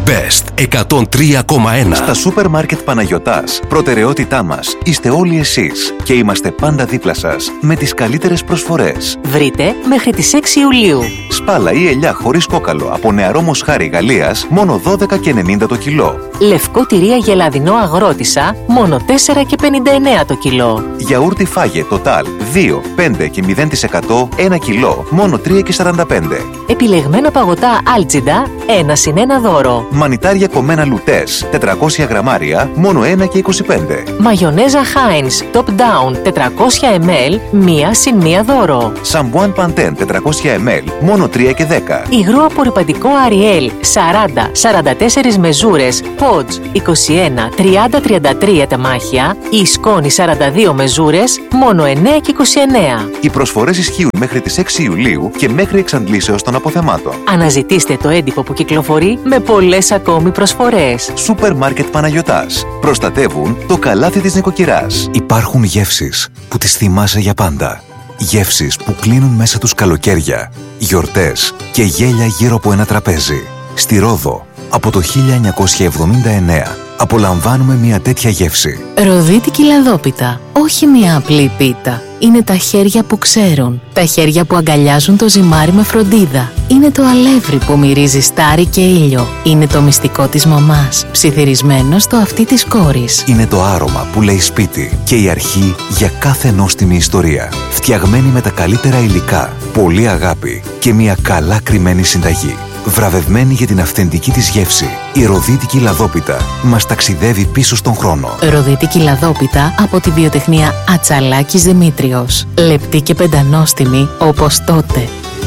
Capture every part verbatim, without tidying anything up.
Best εκατόν τρία κόμμα ένα. Στα σούπερ μάρκετ Παναγιωτάς, προτεραιότητά μας είστε όλοι εσείς και είμαστε πάντα δίπλα σας με τις καλύτερες προσφορές. Βρείτε μέχρι τις έξι Ιουλίου. Σπάλα ή ελιά χωρίς κόκαλο από νεαρό μοσχάρι Γαλλίας, μόνο δώδεκα και ενενήντα το κιλό. Λευκό τυρί αγελαδινό αγρότησα, μόνο τέσσερα και πενήντα εννέα το κιλό. Γιαούρτι Φάγε Total δύο, πέντε και μηδέν τοις εκατό ένα κιλό, μόνο τρία και σαράντα πέντε. Επιλεγμένα παγωτά Άλτζιντα, ένα συν ένα δώρο. Μανιτάρια κομμένα Λουτές, τετρακόσια γραμμάρια, μόνο ένα και είκοσι πέντε. Μαγιονέζα Heinz Top Down τετρακόσια μιλιλίτρα, μία συν μία δώρο. Σαμπουάν Παντέν τετρακόσια μιλιλίτρα, μόνο τρία και δέκα. Υγρό απορρυπαντικό Ariel σαράντα σαράντα τέσσερις μεζούρες, Pods είκοσι ένα τριάντα τριάντα τρία τεμάχια ή σκόνη σαράντα δύο μεζούρες, μόνο εννέα και είκοσι εννέα. Οι προσφορές ισχύουν μέχρι τις έξι Ιουλίου και μέχρι εξαντλήσεως των αποθεμάτων. Αναζητήστε το έντυπο που κυκλοφορεί με πολλές ακόμη προσφορές. Σούπερ μάρκετ Παναγιωτάς. Προστατεύουν το καλάθι της νοικοκυράς. Υπάρχουν γεύσεις που τις θυμάσαι για πάντα. Γεύσεις που κλείνουν μέσα τους καλοκαίρια, γιορτές και γέλια γύρω από ένα τραπέζι. Στη Ρόδο, από το χίλια εννιακόσια εβδομήντα εννέα, απολαμβάνουμε μια τέτοια γεύση. Ροδίτικη λαδόπιτα, όχι μια απλή πίτα. Είναι τα χέρια που ξέρουν, τα χέρια που αγκαλιάζουν το ζυμάρι με φροντίδα. Είναι το αλεύρι που μυρίζει στάρι και ήλιο. Είναι το μυστικό της μαμάς, ψιθυρισμένο στο αυτί της κόρης. Είναι το άρωμα που λέει σπίτι και η αρχή για κάθε νόστιμη ιστορία. Φτιαγμένη με τα καλύτερα υλικά, πολλή αγάπη και μια καλά κρυμμένη συνταγή. Βραβευμένη για την αυθεντική της γεύση, η ροδίτικη λαδόπιτα μας ταξιδεύει πίσω στον χρόνο. Ροδίτικη λαδόπιτα από τη βιοτεχνία Ατσαλάκης Δημήτριος. Λεπτή και πεντανόστιμη όπως τότε.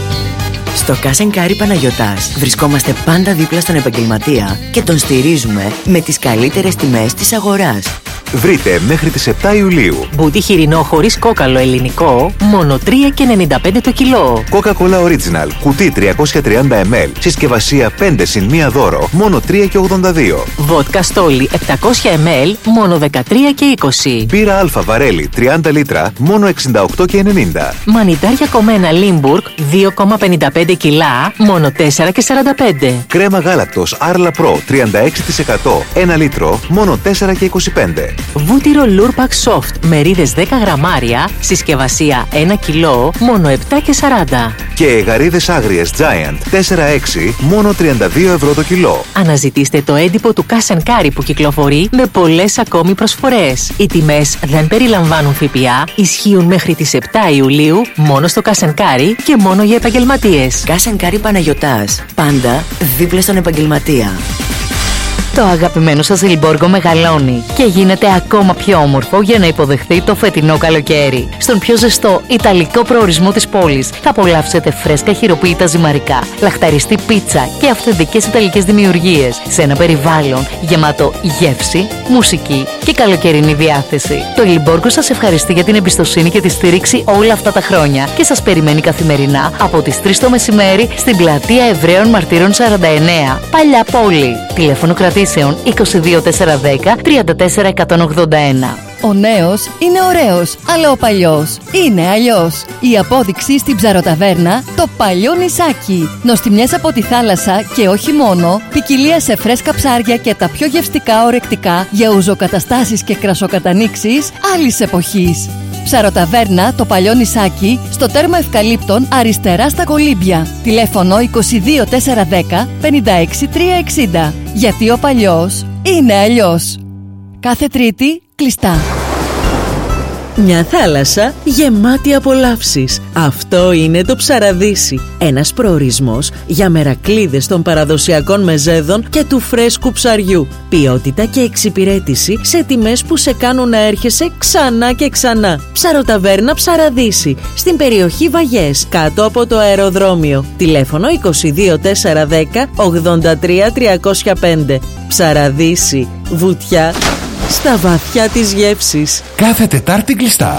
Στο Cash and Carry Παναγιωτάς βρισκόμαστε πάντα δίπλα στον επαγγελματία και τον στηρίζουμε με τις καλύτερες τιμές της αγοράς. Βρείτε μέχρι τις επτά Ιουλίου. Μπούτι χοιρινό χωρίς κόκαλο ελληνικό, μόνο τρία και ενενήντα πέντε το κιλό. Coca-Cola Original, κουτί τριακόσια τριάντα μιλιλίτρα, συσκευασία πέντε συν μία δώρο, μόνο τρία και ογδόντα δύο. Βότκα Στόλι επτακόσια μιλιλίτρα, μόνο δεκατρία και είκοσι. Μπύρα Αλφα Βαρέλι τριάντα λίτρα, μόνο εξήντα οκτώ και ενενήντα. Μανιτάρια κομμένα Limburg δύο κόμμα πενήντα πέντε κιλά, μόνο τέσσερα και σαράντα πέντε. Κρέμα γάλακτος Arla Pro τριάντα έξι τοις εκατό ένα λίτρο, μόνο τέσσερα και είκοσι πέντε. Βούτυρο Lurpak Soft, μερίδες δέκα γραμμάρια, συσκευασία ένα κιλό, μόνο επτά και σαράντα. Και γαρίδες άγριες Giant τέσσερα έξι, μόνο τριάντα δύο ευρώ το κιλό. Αναζητήστε το έντυπο του Cash and Carry που κυκλοφορεί με πολλές ακόμη προσφορές. Οι τιμές δεν περιλαμβάνουν ΦΠΑ, ισχύουν μέχρι τις επτά Ιουλίου, μόνο στο Cash and Carry και μόνο για επαγγελματίες. Cash and Carry Παναγιωτάς, πάντα δίπλα στον επαγγελματία. Το αγαπημένο σας Λιμπόργο μεγαλώνει και γίνεται ακόμα πιο όμορφο για να υποδεχθεί το φετινό καλοκαίρι. Στον πιο ζεστό ιταλικό προορισμό της πόλης θα απολαύσετε φρέσκα χειροποίητα ζυμαρικά, λαχταριστή πίτσα και αυθεντικές ιταλικές δημιουργίες σε ένα περιβάλλον γεμάτο γεύση, μουσική και καλοκαιρινή διάθεση. Το Λιμπόργο σας ευχαριστεί για την εμπιστοσύνη και τη στήριξη όλα αυτά τα χρόνια και σας περιμένει καθημερινά από τις τρεις το μεσημέρι στην πλατεία Εβραίων Μαρτύρων σαράντα εννέα, Παλιά Πόλη. Τηλέφωνο κρατήσεων είκοσι δύο τετρακόσια δέκα τριάντα τέσσερα εκατόν ογδόντα ένα. Ο νέος είναι ωραίος, αλλά ο παλιός είναι αλλιώς. Η απόδειξη στην ψαροταβέρνα, το παλιό νησάκι. Νοστιμιές από τη θάλασσα και όχι μόνο, ποικιλία σε φρέσκα ψάρια και τα πιο γευστικά ορεκτικά για ουζοκαταστάσεις και κρασοκατανοίξεις άλλης εποχής. Ψαροταβέρνα, το παλιό νησάκι, στο τέρμα Ευκαλύπτων, αριστερά στα Κολύμπια. Τηλέφωνο είκοσι δύο τετρακόσια δέκα πενήντα έξι τριακόσια εξήντα. Γιατί ο παλιός είναι αλλιώς. Κάθε Τρίτη κλειστά. Μια θάλασσα γεμάτη απολαύσεις. Αυτό είναι το Ψαραδύσι. Ένας προορισμός για μερακλείδες των παραδοσιακών μεζέδων και του φρέσκου ψαριού. Ποιότητα και εξυπηρέτηση σε τιμές που σε κάνουν να έρχεσαι ξανά και ξανά. Ψαροταβέρνα Ψαραδύσι, στην περιοχή Βαγιές, κάτω από το αεροδρόμιο. Τηλέφωνο είκοσι δύο τετρακόσια δέκα ογδόντα τρία τριακόσια πέντε. Ψαραδύσι, βουτιά στα βαθιά της γεύσης. Κάθε Τετάρτη κλειστά.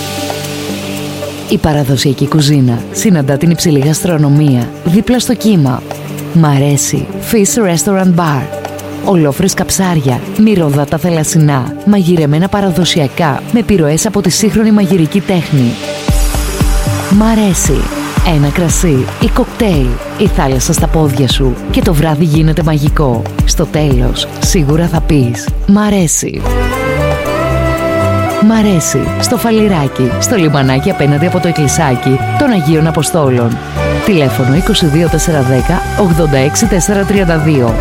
Η παραδοσιακή κουζίνα συναντά την υψηλή γαστρονομία δίπλα στο κύμα. Μ' αρέσει Fish Restaurant Bar. Ολόφρεσκα ψάρια, μυρωδάτα θαλασσινά, μαγειρεμένα παραδοσιακά με επιρροές από τη σύγχρονη μαγειρική τέχνη. Μ' αρέσει ένα κρασί ή κοκτέιλ. η θάλασσα στα πόδια σου και το βράδυ γίνεται μαγικό. Στο τέλος, σίγουρα θα πεις «Μ' αρέσει». Μ' αρέσει στο Φαλιράκι, στο λιμανάκι απέναντι από το εκκλησάκι των Αγίων Αποστόλων. Τηλέφωνο είκοσι δύο τετρακόσια δέκα ογδόντα έξι τετρακόσια τριάντα δύο.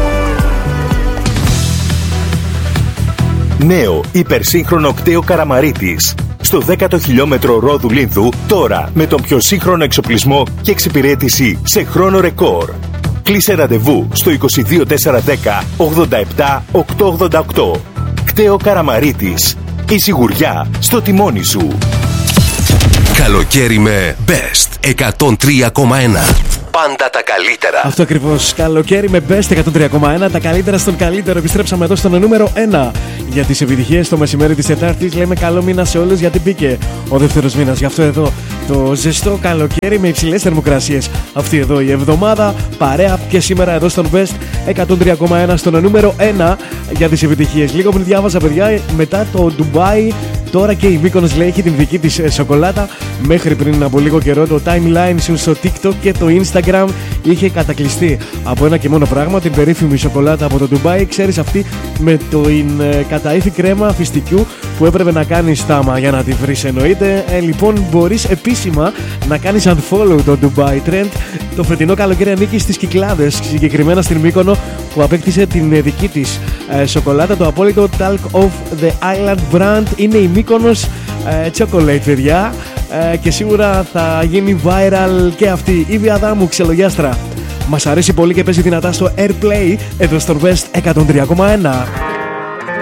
Νέο υπερσύγχρονο κτέο Καραμαρίτης. Στο δέκατο χιλιόμετρο Ρόδου Λίνδου, τώρα με τον πιο σύγχρονο εξοπλισμό και εξυπηρέτηση σε χρόνο ρεκόρ. Κλείσε ραντεβού στο είκοσι δύο τετρακόσια δέκα ογδόντα επτά οκτακόσια ογδόντα οκτώ. Κτέο Καραμαρίτης. Η σιγουριά στο τιμόνι σου. Καλοκαίρι με Best εκατόν τρία κόμμα ένα. Πάντα τα καλύτερα. Αυτό ακριβώς. Καλοκαίρι με Best εκατόν τρία κόμμα ένα. Τα καλύτερα στον καλύτερο. Επιστρέψαμε εδώ στο νούμερο ένα. Για τις επιτυχίες το μεσημέρι της Τετάρτης λέμε καλό μήνα σε όλους, γιατί μπήκε ο δεύτερος μήνας. Γι' αυτό εδώ το ζεστό καλοκαίρι με υψηλές θερμοκρασίες. Αυτή εδώ η εβδομάδα παρέα και σήμερα εδώ στον Best εκατόν τρία κόμμα ένα στο νούμερο ένα για τις επιτυχίες. Λίγο πριν διάβαζα, παιδιά, μετά το Ντουμπάι, τώρα και η Μύκονος λέει έχει την δική της σοκολάτα. Μέχρι πριν από λίγο καιρό το timeline σου στο TikTok και το Instagram είχε κατακλειστεί από ένα και μόνο πράγμα, την περίφημη σοκολάτα από το Ντουμπάι. Ξέρεις, αυτή με την καταήθη κρέμα φιστικιού που έπρεπε να κάνεις τάμα για να τη βρεις, εννοείται. Ε, λοιπόν, μπορείς επίσημα να κάνεις unfollow το Dubai Trend. Το φετινό καλοκαίρι ανήκει στις Κυκλάδες, συγκεκριμένα στην Μύκονο, που απέκτησε την δική της ε, σοκολάτα. Το απόλυτο Talk of the Island brand είναι η Μύκονος ε, Chocolate, παιδιά. Ε, και σίγουρα θα γίνει viral και αυτή. Η Βιαδάμου, Ξελογιάστρα. Μας αρέσει πολύ και παίζει δυνατά στο Airplay εδώ στο Best εκατόν τρία κόμμα ένα.